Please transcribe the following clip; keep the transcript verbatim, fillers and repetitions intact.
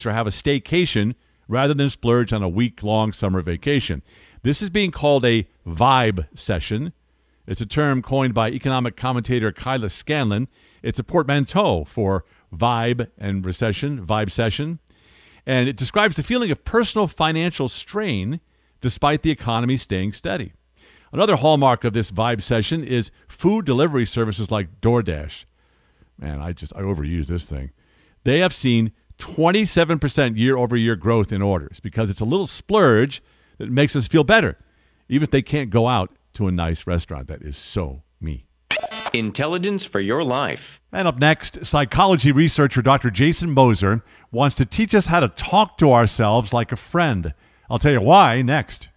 or have a staycation rather than splurge on a week-long summer vacation. This is being called a vibe session. It's a term coined by economic commentator Kyla Scanlon. It's a portmanteau for vibe and recession, vibe session. And it describes the feeling of personal financial strain despite the economy staying steady. Another hallmark of this vibe session is food delivery services like DoorDash. Man, I just, I overuse this thing. They have seen twenty-seven percent year-over-year growth in orders because it's a little splurge that makes us feel better, even if they can't go out to a nice restaurant. That is so me. Intelligence for your life. And up next, psychology researcher Doctor Jason Moser wants to teach us how to talk to ourselves like a friend. I'll tell you why next.